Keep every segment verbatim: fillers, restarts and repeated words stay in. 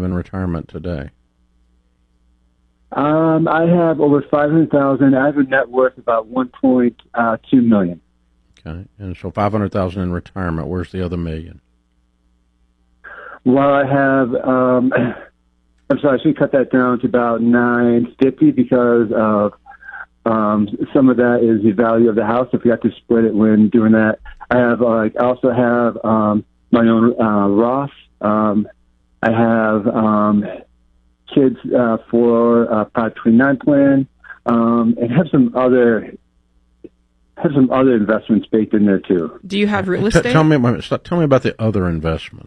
in retirement today? Um, I have over five hundred thousand. I have a net worth about one point two million. Okay, and so five hundred thousand in retirement. Where's the other million? Well, I have. Um, I'm sorry, I should cut that down to about nine fifty because of um, some of that is the value of the house. I forgot to split it when doing that. I have like I also have um, my own uh, Roth. Um, I have. Um, kids uh, for uh, five twenty-nine plan, um, and have some other have some other investments baked in there too. Do you have real estate? T- tell me, tell me about the other investments.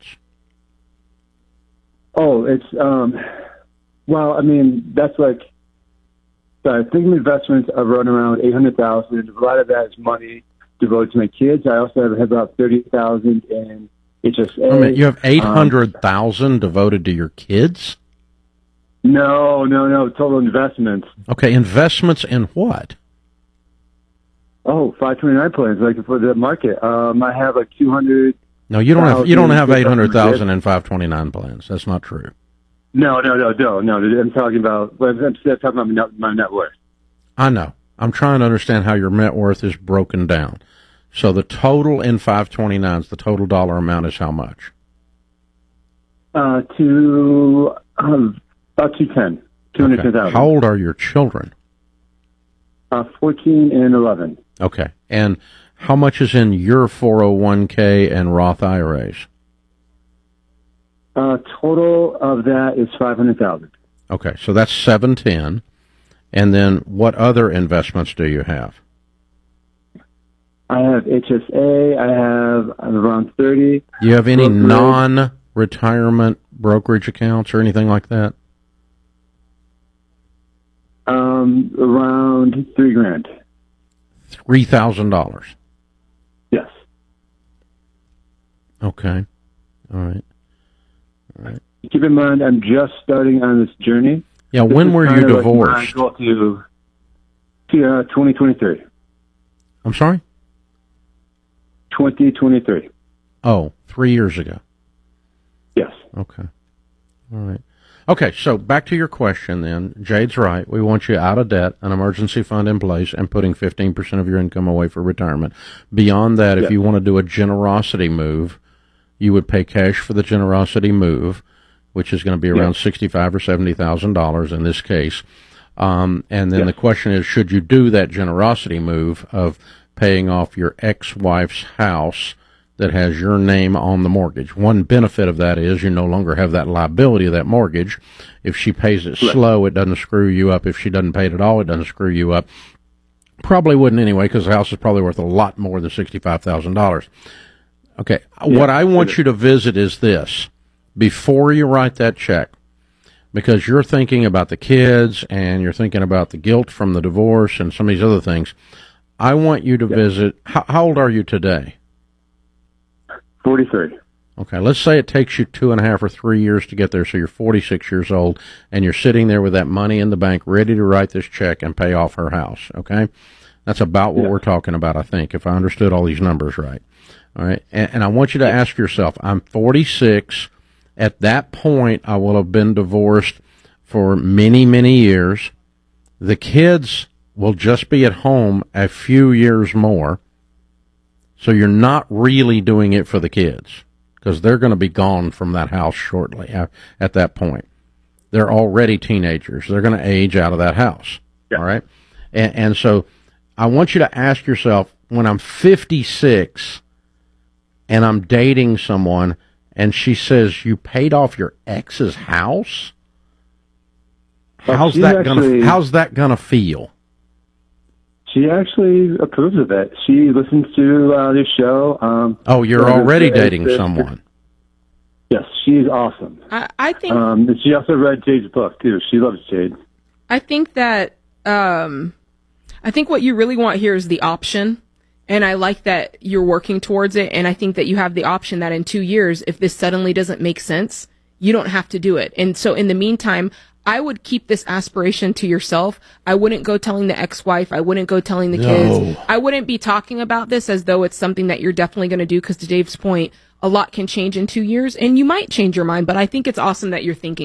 Oh, it's um, well, I mean that's like so I think investments are running around eight hundred thousand. A lot of that is money devoted to my kids. I also have, have about thirty thousand in H S A. I mean, you have eight hundred thousand um, devoted to your kids. No, no, no. Total investments. Okay, investments in what? Oh, five twenty-nine plans, like for the market. Um, I have like two hundred. No, you don't have. You don't have eight hundred thousand in five twenty-nine plans. That's not true. No, no, no, no, no. I'm talking about. I'm talking about my net, my net worth. I know. I'm trying to understand how your net worth is broken down. So the total in five twenty-nines, the total dollar amount is how much? Uh, to. Um, About two ten, two hundred ten thousand. Okay. How old are your children? Uh, fourteen and eleven. Okay, and how much is in your four oh one k and Roth I R As? Uh, total of that is five hundred thousand. Okay, so that's seven ten, and then what other investments do you have? I have H S A. I have around thirty. Do you have any brokerage. non-retirement brokerage accounts or anything like that? Um, around three grand. Three thousand dollars. Yes. Okay. All right. All right. Keep in mind, I'm just starting on this journey. Yeah. This when were you divorced? Like to, to uh, twenty twenty-three. I'm sorry. twenty twenty-three. Oh, three years ago. Yes. Okay. All right. Okay, so back to your question then. Jade's right. We want you out of debt, an emergency fund in place, and putting fifteen percent of your income away for retirement. Beyond that, if yep. you want to do a generosity move, you would pay cash for the generosity move, which is going to be around yep. sixty-five thousand dollars or seventy thousand dollars in this case. Um, and then yep. the question is, should you do that generosity move of paying off your ex-wife's house that has your name on the mortgage? One benefit of that is you no longer have that liability of that mortgage. If she pays it slow, it doesn't screw you up. If she doesn't pay it at all, it doesn't screw you up. Probably wouldn't anyway, because the house is probably worth a lot more than sixty-five thousand dollars. Okay, yeah, what I want you to visit is this. Before you write that check, because you're thinking about the kids and you're thinking about the guilt from the divorce and some of these other things, I want you to yeah. visit. How, how old are you today? forty-three. Okay, let's say it takes you two and a half or three years to get there, so you're forty-six years old, and you're sitting there with that money in the bank ready to write this check and pay off her house, okay? That's about what yeah. we're talking about, I think, if I understood all these numbers right. All right, and, and I want you to ask yourself, I'm forty-six. At that point, I will have been divorced for many, many years. The kids will just be at home a few years more. So you're not really doing it for the kids because they're going to be gone from that house shortly at, at that point. They're already teenagers. They're going to age out of that house. Yeah. All right. And, and so I want you to ask yourself, when I'm fifty-six and I'm dating someone and she says, you paid off your ex's house? How's well, that actually... going to, how's that going to feel? She actually approves of it. She listens to uh, this show. Um, oh, you're so already dating someone. Yes, she's awesome. I, I think. Um, and she also read Jade's book too. She loves Jade. I think that. Um, I think what you really want here is the option, and I like that you're working towards it. And I think that you have the option that in two years, if this suddenly doesn't make sense, you don't have to do it. And so, in the meantime, I would keep this aspiration to yourself. I wouldn't go telling the ex-wife. I wouldn't go telling the no. kids. I wouldn't be talking about this as though it's something that you're definitely going to do, because to Dave's point, a lot can change in two years, and you might change your mind, but I think it's awesome that you're thinking